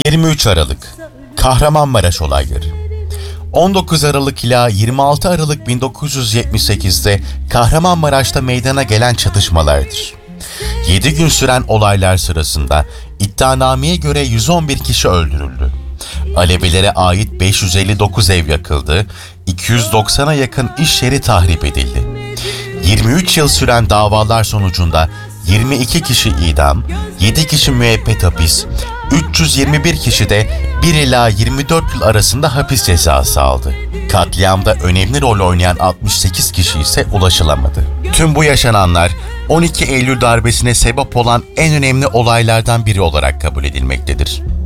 23 Aralık Kahramanmaraş olayları. 19 Aralık ila 26 Aralık 1978'de Kahramanmaraş'ta meydana gelen çatışmalardır. 7 gün süren olaylar sırasında iddianameye göre 111 kişi öldürüldü. Alevilere ait 559 ev yakıldı, 290'a yakın iş yeri tahrip edildi. 23 yıl süren davalar sonucunda 22 kişi idam, 7 kişi müebbet hapis, 321 kişi de 1 ila 24 yıl arasında hapis cezası aldı. Katliamda önemli rol oynayan 68 kişi ise ulaşılamadı. Tüm bu yaşananlar 12 Eylül darbesine sebep olan en önemli olaylardan biri olarak kabul edilmektedir.